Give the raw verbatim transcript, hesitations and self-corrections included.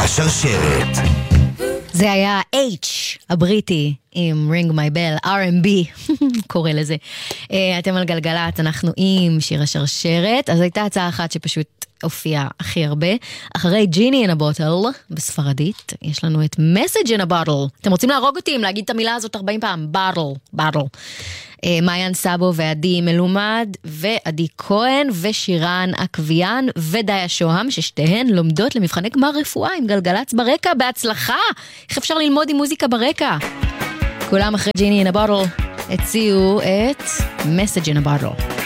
השרשרת. זה היה H, הבריטי, עם Ring My Bell, אר אנד בי, קורא לזה. אתם על גלגלת, אנחנו עם שיר השרשרת, אז הייתה הצעה אחת שפשוט הופיעה הכי הרבה. אחרי Genie in a Bottle, בספרדית, יש לנו את Message in a Bottle. אתם רוצים להרוג אותי אם להגיד את המילה הזאת ארבעים פעם? Bottle, Bottle. מעיין סאבו ועדי מלומד, ועדי כהן, ושירן אקוויאן, ודיה שוהם, ששתיהן לומדות למבחני גמר רפואה עם גלגלץ ברקע. בהצלחה! איך אפשר ללמוד עם מוזיקה ברקע? כולם אחרי Genie in a Bottle הציעו את Message in a Bottle.